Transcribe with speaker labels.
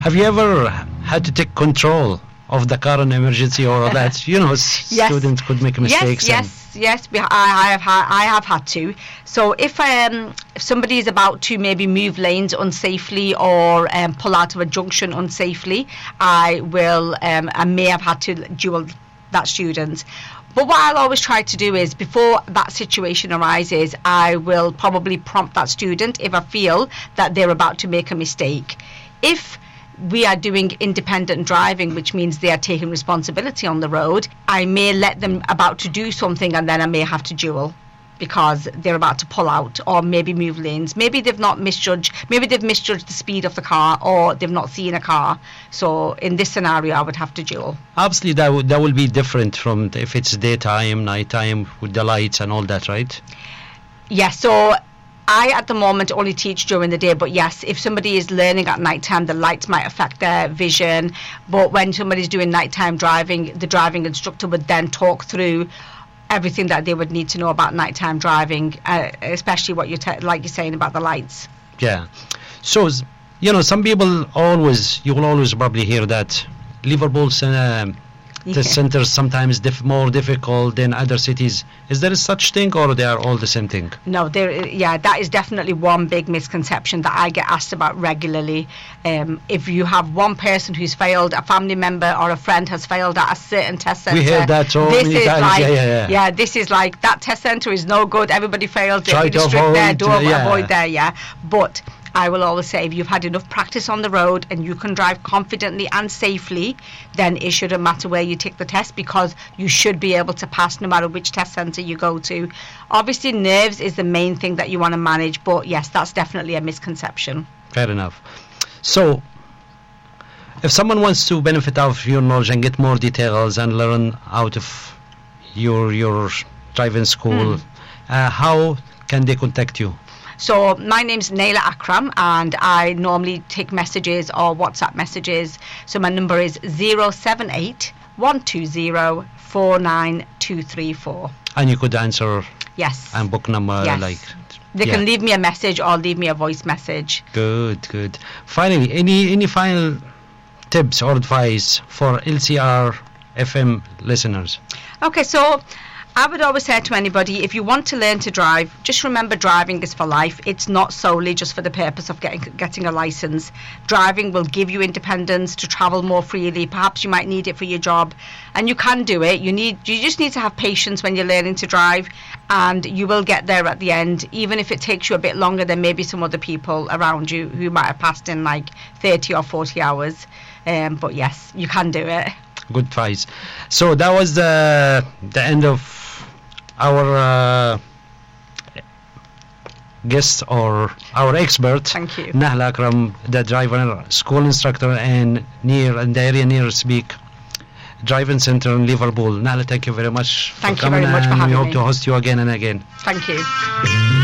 Speaker 1: Have you ever had to take control of the car in emergency or that?
Speaker 2: Yes.
Speaker 1: Students could make mistakes.
Speaker 2: Yes. I have had to. So if somebody is about to maybe move lanes unsafely or pull out of a junction unsafely, I may have had to dual that student. But what I'll always try to do is, before that situation arises, I will probably prompt that student if I feel that they're about to make a mistake. If we are doing independent driving, which means they are taking responsibility on the road, I may let them about to do something and then I may have to dual because they're about to pull out or maybe move lanes. Maybe they've misjudged the speed of the car, or they've not seen a car. So in this scenario, I would have to dual.
Speaker 1: Obviously, that will be different from if it's daytime, nighttime, with the lights and all that, right?
Speaker 2: Yes, so I, at the moment, only teach during the day, but yes, if somebody is learning at nighttime, the lights might affect their vision. But when somebody's doing nighttime driving, the driving instructor would then talk through everything that they would need to know about nighttime driving, especially what like you're saying about the lights.
Speaker 1: Yeah. So, some people you will always probably hear that Liverpool's the centers sometimes more difficult than other cities. Is there such thing, or they are all the same thing?
Speaker 2: No, that is definitely one big misconception that I get asked about regularly. If you have one person who's failed, a family member or a friend has failed at a certain test centre,
Speaker 1: we hear that so many times.
Speaker 2: Yeah, this is like, that test centre is no good, everybody fails,
Speaker 1: try to avoid
Speaker 2: there, don't avoid there, but I will always say, if you've had enough practice on the road and you can drive confidently and safely, then it shouldn't matter where you take the test, because you should be able to pass no matter which test centre you go to. Obviously, nerves is the main thing that you want to manage, but yes, that's definitely a misconception.
Speaker 1: Fair enough. So, if someone wants to benefit out of your knowledge and get more details and learn out of your driving school, how can they contact you?
Speaker 2: So my name's Naila Akram, and I normally take messages or WhatsApp messages. So my number is 078 120 49234.
Speaker 1: And you could answer.
Speaker 2: Yes.
Speaker 1: And book number.
Speaker 2: Yes. They can leave me a message or leave me a voice message.
Speaker 1: Good. Finally, any final tips or advice for LCR FM listeners?
Speaker 2: Okay, so I would always say to anybody, if you want to learn to drive, just remember driving is for life. It's not solely just for the purpose of getting a license. Driving will give you independence to travel more freely. Perhaps you might need it for your job, and you can do it. You just need to have patience when you're learning to drive, and you will get there at the end, even if it takes you a bit longer than maybe some other people around you who might have passed in like 30 or 40 hours. But yes, you can do it.
Speaker 1: Good advice. So that was the end of our guest or our expert.
Speaker 2: Thank you.
Speaker 1: Naila Akram, the driver, school instructor, and the area near Speak Driving Center in Liverpool. Naila, thank you very much
Speaker 2: for coming. Thank you very much for having me.
Speaker 1: We hope to host you again and again.
Speaker 2: Thank you.